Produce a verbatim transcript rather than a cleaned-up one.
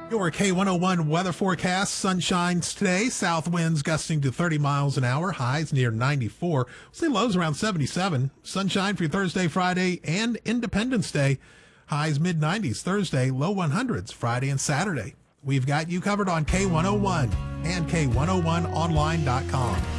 Your K one oh one weather forecast. Sunshine today. South winds gusting to thirty miles an hour. Highs near ninety-four. We'll see lows around seventy-seven. Sunshine for Thursday, Friday, and Independence Day. Highs mid nineties Thursday, low hundreds Friday and Saturday. We've got you covered on K one oh one and K one oh one online dot com.